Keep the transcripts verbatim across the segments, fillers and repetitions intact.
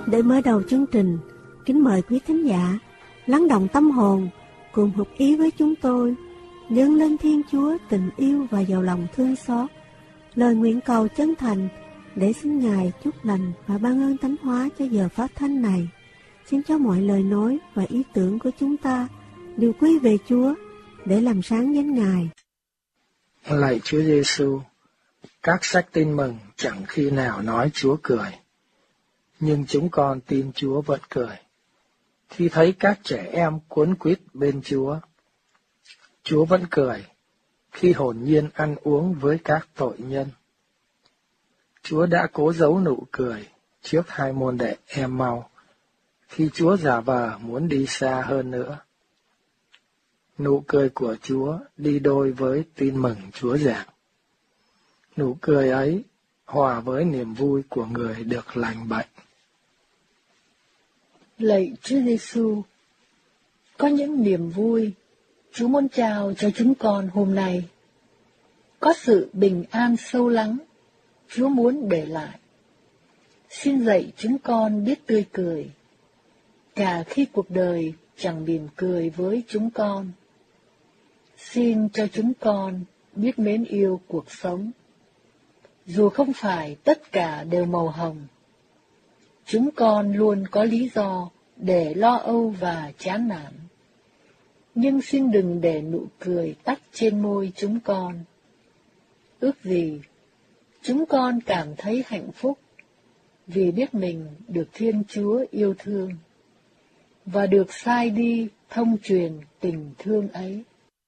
Để mở đầu chương trình, kính mời quý thính giả lắng động tâm hồn cùng hợp ý với chúng tôi dâng lên Thiên Chúa tình yêu và giàu lòng thương xót, lời nguyện cầu chân thành để xin Ngài chúc lành và ban ơn thánh hóa cho giờ phát thanh này. Xin cho mọi lời nói và ý tưởng của chúng ta đều quy về Chúa để làm sáng danh Ngài. Lạy Chúa Giêsu, các sách tin mừng chẳng khi nào nói Chúa cười, nhưng chúng con tin Chúa vẫn cười khi thấy các trẻ em cuốn quýt bên Chúa. Chúa vẫn cười khi hồn nhiên ăn uống với các tội nhân. Chúa đã cố giấu nụ cười trước hai môn đệ Em-mau khi Chúa giả vờ muốn đi xa hơn nữa. Nụ cười của Chúa đi đôi với tin mừng Chúa giảng. Nụ cười ấy hòa với niềm vui của người được lành bệnh. Lạy Chúa Giêsu, có những niềm vui Chúa muốn trao cho chúng con hôm nay. Có sự bình an sâu lắng Chúa muốn để lại. Xin dạy chúng con biết tươi cười, cả khi cuộc đời chẳng mỉm cười với chúng con. Xin cho chúng con biết mến yêu cuộc sống, dù không phải tất cả đều màu hồng. Chúng con luôn có lý do để lo âu và chán nản, nhưng xin đừng để nụ cười tắt trên môi chúng con. Ước gì chúng con cảm thấy hạnh phúc vì biết mình được Thiên Chúa yêu thương và được sai đi thông truyền tình thương ấy.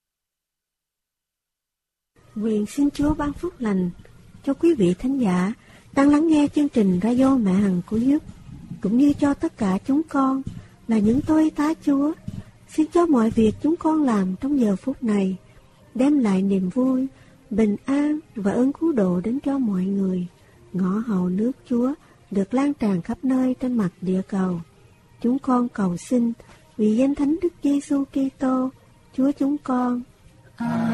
Nguyện xin Chúa ban phúc lành cho quý vị thánh giả đang lắng nghe chương trình Radio Mẹ Hằng của Đức, cũng như cho tất cả chúng con là những tôi tá Chúa. Xin cho mọi việc chúng con làm trong giờ phút này đem lại niềm vui, bình an và ơn cứu độ đến cho mọi người. Ngõ hầu nước Chúa được lan tràn khắp nơi trên mặt địa cầu. Chúng con cầu xin vì danh Thánh Đức Giêsu Kitô, Chúa chúng con. Amen.